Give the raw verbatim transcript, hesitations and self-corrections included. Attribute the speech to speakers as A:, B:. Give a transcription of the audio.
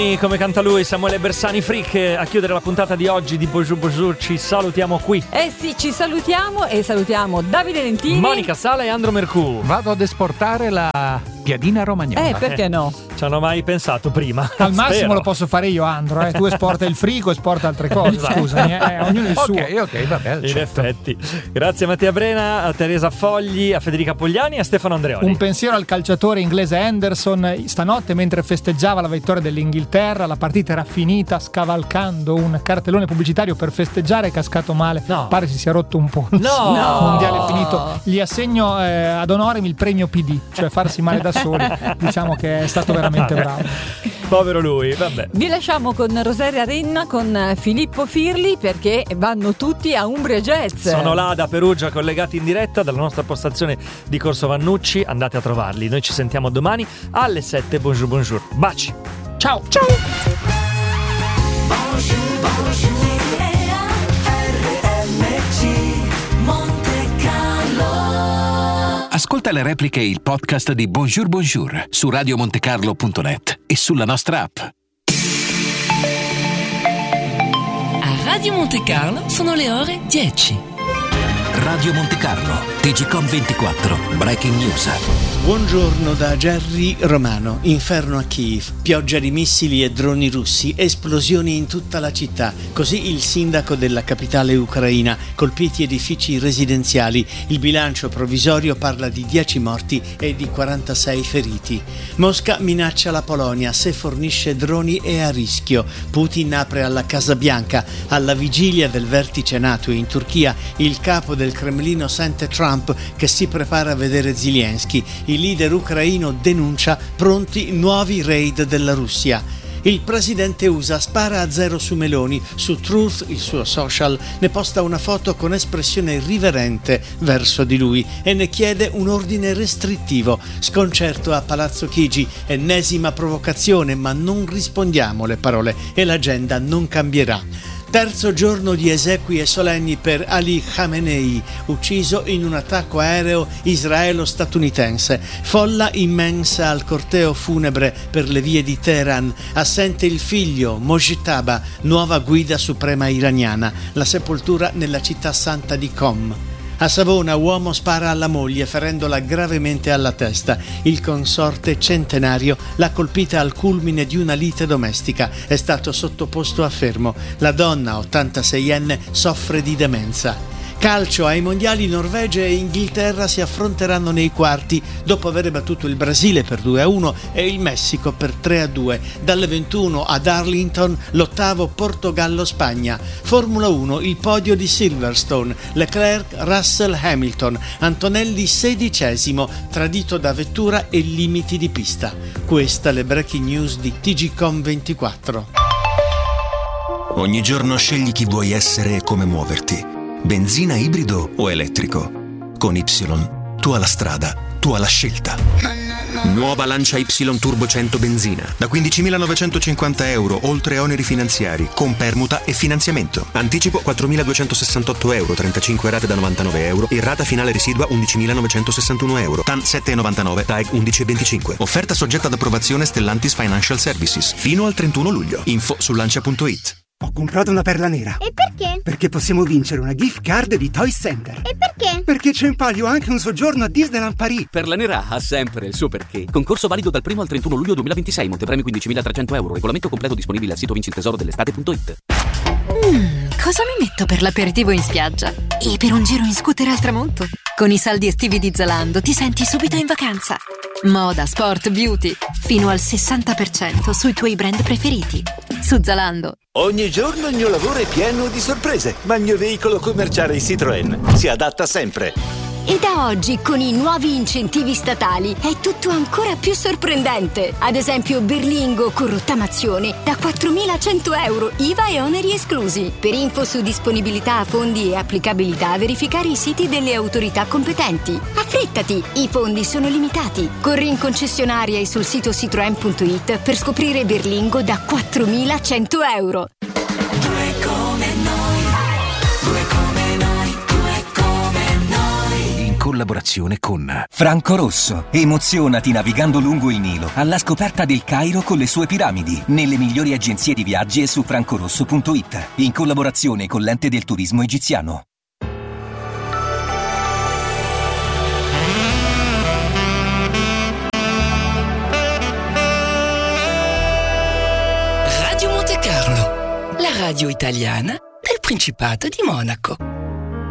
A: Bambini, come canta lui, Samuele Bersani Freak. A chiudere la puntata di oggi di Bonjour Bonjour ci salutiamo qui.
B: Eh sì, ci salutiamo e salutiamo Davide Lentini,
A: Monica Sala e Andro Mercù.
C: Vado ad esportare la piadina romagnola.
B: Eh, perché no?
A: Ci hanno mai pensato prima.
D: Al massimo
A: Spero.
D: lo posso fare io, Andro. Eh. Tu esporta il frigo, esporta altre cose.
A: Esatto.
D: Scusami, eh. ognuno il suo.
C: Ok, ok, va bene.
A: In
C: certo.
A: effetti. Grazie a Mattia Brena, a Teresa Fogli, a Federica Pogliani e a Stefano Andreoli.
D: Un pensiero al calciatore inglese Henderson. Stanotte, mentre festeggiava la vittoria dell'Inghilterra, la partita era finita, scavalcando un cartellone pubblicitario per festeggiare, è cascato male.
A: No.
D: Pare si sia rotto un polso.
A: No.
D: Il mondiale finito. Gli assegno eh, ad honorem il premio P D, cioè farsi male da soli. Diciamo che è stato veramente bravo.
A: Povero lui, vabbè.
B: Vi lasciamo con Rosaria Renna, con Filippo Firli, perché vanno tutti a Umbria Jazz.
A: Sono là da Perugia, collegati in diretta dalla nostra postazione di Corso Vannucci. Andate a trovarli. Noi ci sentiamo domani alle sette. Bonjour, bonjour. Baci.
D: Ciao. Ciao.
E: Ascolta le repliche e il podcast di Bonjour Bonjour su radio monte carlo punto net e sulla nostra app.
F: A Radio Monte Carlo sono le ore dieci.
E: Radio Monte Carlo, T G Com ventiquattro, Breaking News.
G: Buongiorno da Jerry Romano. Inferno a Kiev, pioggia di missili e droni russi, esplosioni in tutta la città. Così il sindaco della capitale ucraina, colpiti edifici residenziali. Il bilancio provvisorio parla di dieci morti e di quarantasei feriti. Mosca minaccia la Polonia, se fornisce droni è a rischio. Putin apre alla Casa Bianca. Alla vigilia del vertice NATO in Turchia, il capo del Cremlino sente Trump che si prepara a vedere Zelensky. Il leader ucraino denuncia pronti nuovi raid della Russia. Il presidente U S A spara a zero su Meloni. Su Truth, il suo social, ne posta una foto con espressione riverente verso di lui e ne chiede un ordine restrittivo. Sconcerto a Palazzo Chigi, ennesima provocazione, ma non rispondiamo le parole e l'agenda non cambierà. Terzo giorno di esequie solenni per Ali Khamenei, ucciso in un attacco aereo israelo-statunitense. Folla immensa al corteo funebre per le vie di Teheran. Assente il figlio, Mojtaba, nuova guida suprema iraniana. La sepoltura nella città santa di Qom. A Savona, uomo spara alla moglie ferendola gravemente alla testa. Il consorte centenario l'ha colpita al culmine di una lite domestica. È stato sottoposto a fermo. La donna, ottantaseienne, soffre di demenza. Calcio, ai mondiali Norvegia e Inghilterra si affronteranno nei quarti dopo aver battuto il Brasile per due a uno e il Messico per tre a due. Dalle ventuno ad Arlington l'ottavo Portogallo-Spagna. Formula uno, il podio di Silverstone. Leclerc, Russell, Hamilton. Antonelli sedicesimo, tradito da vettura e limiti di pista. Queste le breaking news di T G Com ventiquattro.
H: Ogni giorno scegli chi vuoi essere e come muoverti. Benzina, ibrido o elettrico? Con Y, tu hai la strada, tu hai la scelta. Nuova Lancia Y Turbo cento benzina, da quindicimilanovecentocinquanta euro, oltre oneri finanziari, con permuta e finanziamento. Anticipo quattromiladuecentosessantotto euro, trentacinque rate da novantanove euro e rata finale residua undicimilanovecentosessantuno euro. T A N sette virgola novantanove, T A E G undici virgola venticinque. Offerta soggetta ad approvazione Stellantis Financial Services, fino al trentuno luglio. Info su lancia punto it.
I: Ho comprato una perla nera.
J: E perché?
I: Perché possiamo vincere una gift card di Toy Center.
J: E perché?
I: Perché c'è in palio anche un soggiorno a Disneyland Paris.
K: Perla nera ha sempre il suo perché. Concorso valido dal primo al trentuno luglio duemilaventisei. Montepremi quindicimilatrecento euro. Regolamento completo disponibile al sito vinci il tesoro dell'estate punto it.
L: Mm, cosa mi metto per l'aperitivo in spiaggia? E per un giro in scooter al tramonto? Con i saldi estivi di Zalando ti senti subito in vacanza. Moda, sport, beauty. Fino al sessanta per cento sui tuoi brand preferiti. Su Zalando.
M: Ogni giorno il mio lavoro è pieno di sorprese, ma il mio veicolo commerciale Citroën si adatta sempre.
N: E da oggi, con i nuovi incentivi statali, è tutto ancora più sorprendente. Ad esempio Berlingo con rottamazione da quattromilacento euro, I V A e oneri esclusi. Per info su disponibilità, fondi e applicabilità, verificare i siti delle autorità competenti. Affrettati, i fondi sono limitati. Corri in concessionaria e sul sito citroen punto it per scoprire Berlingo da quattromilacento euro.
O: Due come noi, due come noi, due come noi.
E: collaborazione con
J: Franco Rosso. Emozionati navigando lungo il Nilo alla scoperta del Cairo con le sue piramidi, nelle migliori agenzie di viaggi e su francorosso punto it, in collaborazione con l'Ente del Turismo Egiziano.
F: Radio Monte Carlo, la radio italiana del Principato di Monaco.